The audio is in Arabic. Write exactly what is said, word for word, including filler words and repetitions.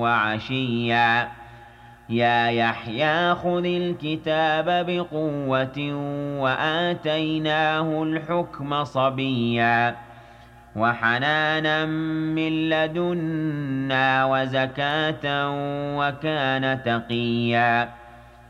وعشيا يا يحيى خذ الكتاب بقوة وآتيناه الحكم صبيا وحنانا من لدنا وزكاة وكان تقيا